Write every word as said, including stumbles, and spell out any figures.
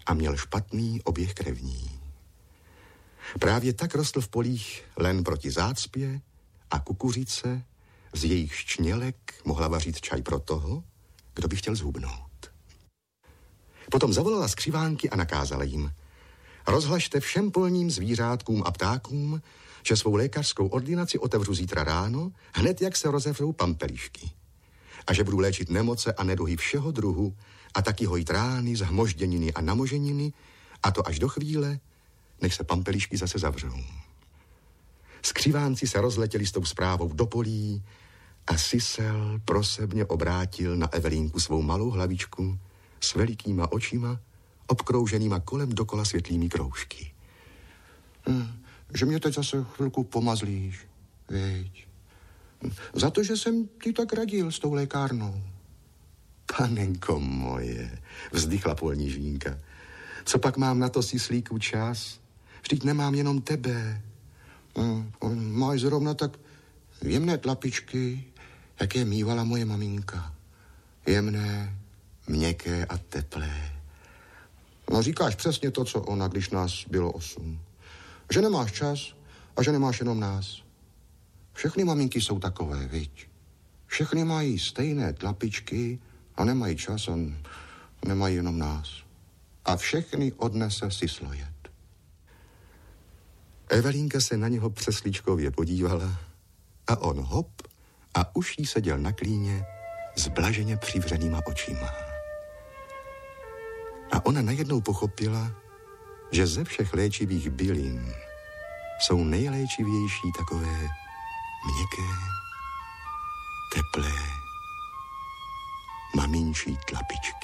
a měl špatný oběh krevní. Právě tak rostl v polích len proti zácpě a kukuřice, z jejich čnělek mohla vařit čaj pro toho, kdo by chtěl zhubnout. Potom zavolala skřivánky a nakázala jim: rozhlašte všem polním zvířátkům a ptákům, že svou lékařskou ordinaci otevřu zítra ráno, hned jak se rozevřou pampelišky. A že budu léčit nemoce a neduhy všeho druhu a taky hojit rány, zhmožděniny a namoženiny, a to až do chvíle, než se pampelišky zase zavřou. Skřivánci se rozletěli s tou zprávou do polí a Sisel prosebně obrátil na Evelínku svou malou hlavičku s velikýma očima, obkrouženýma kolem dokola světlými kroužky. Hm, že mě teď zase chvilku pomazlíš, veď. Za to, že jsem ti tak radil s tou lékárnou. Panenko moje, vzdychla polní žínka. Co pak mám na to, Sislíku, čas? Vždyť nemám jenom tebe. Hm, máš zrovna tak jemné tlapičky, jaké mývala moje maminka. Jemné, měkké a teplé. No, říkáš přesně to, co ona, když nás bylo osm. Že nemáš čas a že nemáš jenom nás. Všechny maminky jsou takové, viď? Všechny mají stejné tlapičky a nemají čas a nemají jenom nás. A všechny odnese Sislojet. Evelínka se na něho přesličkově podívala a on hop a už jí seděl na klíně s blaženě přivřenýma očima. A ona najednou pochopila, že ze všech léčivých bylin jsou nejléčivější takové měkké, teplé, maminčí tlapičky.